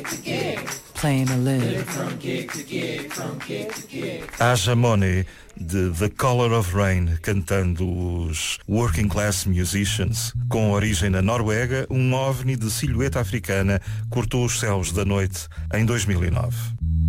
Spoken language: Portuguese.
Playing to live. Aja Money, de The Color of Rain, cantando os Working Class Musicians. Com origem na Noruega, um OVNI de silhueta africana cortou os céus da noite em 2009.